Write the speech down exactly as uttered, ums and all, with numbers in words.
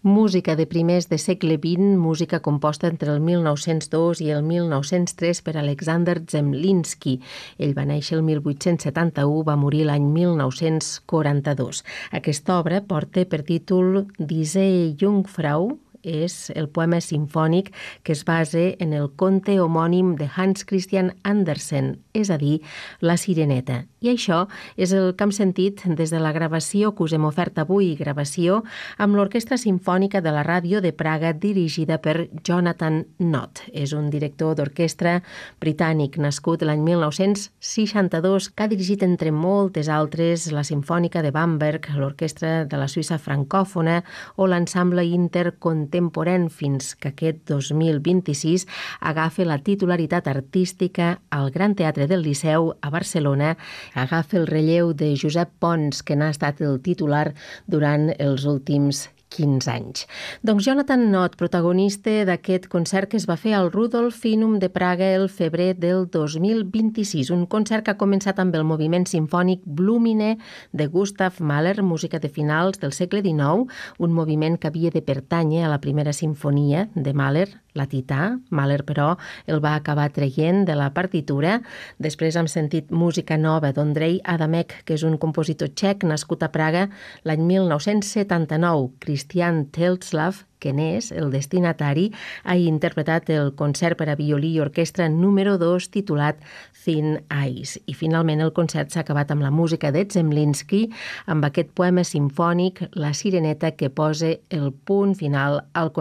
Música de primers de segle vint, música composta entre el mil nou-cents dos i el mil nou-cents tres per Alexander Zemlinsky. Ell va néixer el mil vuit-cents setanta-u, va morir l'any mil nou-cents quaranta-dos. Aquesta obra porta per títol Die Jungfrau, és el poema simfònic que es basa en el conte homònim de Hans Christian Andersen, és a dir, La Sireneta. I això és el que hem sentit des de la gravació que us hem ofert avui, gravació amb l'Orquestra Simfònica de la Ràdio de Praga dirigida per Jonathan Nott. És un director d'orquestra britànic nascut l'any mil nou-cents seixanta-dos que ha dirigit entre moltes altres la Simfònica de Bamberg, l'Orquestra de la Suïssa francòfona o l'Ensemble Intercontemporain fins que aquest dos mil vint-i-sis agafa la titularitat artística al Gran Teatre del Liceu a Barcelona, agafa el relleu de Josep Pons, que n'ha estat el titular durant els últims quinze anys. Doncs Jonathan Nott, protagonista d'aquest concert que es va fer al Rudolfinum de Praga el febrer del dos mil vint-i-sis, un concert que ha començat amb el moviment simfònic Blumine de Gustav Mahler, música de finals del segle dinou, un moviment que havia de pertànyer a la primera simfonia de Mahler, la Tità. Mahler, però, el va acabar traient de la partitura. Després hem sentit música nova d'Ondrej Adamek, que és un compositor txec nascut a Praga l'any mil nou-cents setanta-nou. Christian Teltslav, que n'és el destinatari, ha interpretat el concert per a violí i orquestra número dos titulat Thin Ice. I finalment el concert s'ha acabat amb la música de Zemlinsky, amb aquest poema simfònic La Sireneta, que posa el punt final al concert.